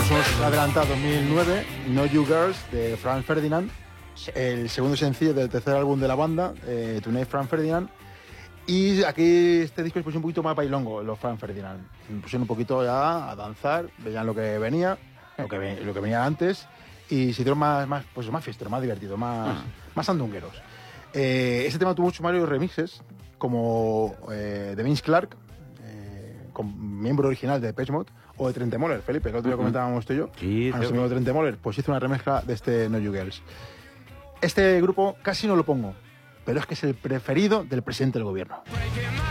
hemos adelantado 2009, No You Girls, de Franz Ferdinand, el segundo sencillo del tercer álbum de la banda, Tonight Franz Ferdinand. Y aquí este disco es pues un poquito más bailongo, los Franz Ferdinand. Me pusieron un poquito ya a danzar, veían lo que venía, lo que venía antes, y se hicieron más fiesteros, más divertidos, más sandungueros. Este tema tuvo muchos varios remixes, como de Vince Clarke, miembro original de Depeche Mode, o de Trentemøller, Felipe, el otro día comentábamos tú y yo. Sí, a nuestro amigo Trentemøller, pues hizo una remezcla de este No You Girls. Este grupo casi no lo pongo, pero es que es el preferido del presidente del gobierno.